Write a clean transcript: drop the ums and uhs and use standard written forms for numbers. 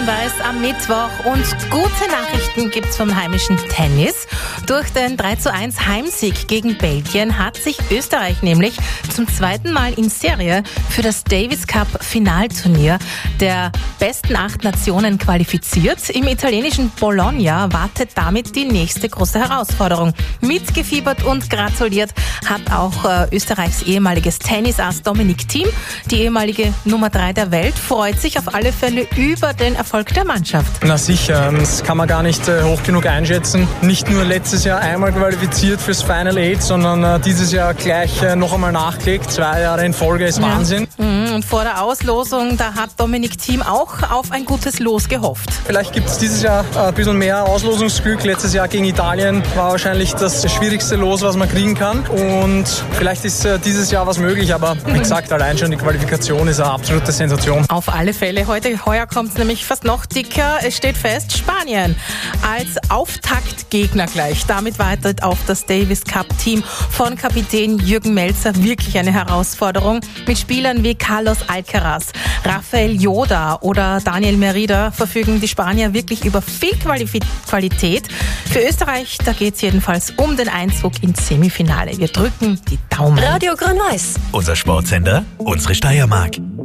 Grün-Weiß am Mittwoch und gute Nachrichten gibt's vom heimischen Tennis. Durch den 3:1 Heimsieg gegen Belgien hat sich Österreich nämlich zum zweiten Mal in Serie für das Davis Cup Finalturnier der besten 8 Nationen qualifiziert. Im italienischen Bologna wartet damit die nächste große Herausforderung. Mitgefiebert und gratuliert hat auch Österreichs ehemaliges Tennisass Dominic Thiem. Die ehemalige Nummer 3 der Welt freut sich auf alle Fälle über den Erfolg der Mannschaft. Na sicher, das kann man gar nicht hoch genug einschätzen. Nicht nur letztes Jahr einmal qualifiziert fürs Final 8, sondern dieses Jahr gleich noch einmal nachgelegt. 2 Jahre in Folge ist Wahnsinn. Und vor der Auslosung, da hat Dominic Thiem auch auf ein gutes Los gehofft. Vielleicht gibt es dieses Jahr ein bisschen mehr Auslosungsglück. Letztes Jahr gegen Italien war wahrscheinlich das schwierigste Los, was man kriegen kann. Und vielleicht ist dieses Jahr was möglich, aber wie gesagt, allein schon die Qualifikation ist eine absolute Sensation. Auf alle Fälle. Heuer kommt es nämlich fast noch dicker. Es steht fest, Spanien als Auftaktgegner gleich. Damit wartet auf das Davis Cup Team von Kapitän Jürgen Melzer wirklich eine Herausforderung. Mit Spielern wie Carlos Alcaraz, Rafael Joda oder Daniel Merida verfügen die Spanier wirklich über viel Qualität. Für Österreich, da geht es jedenfalls um den Einzug ins Semifinale. Wir drücken die Daumen. Radio Grün-Weiß. Unser Sportsender, unsere Steiermark.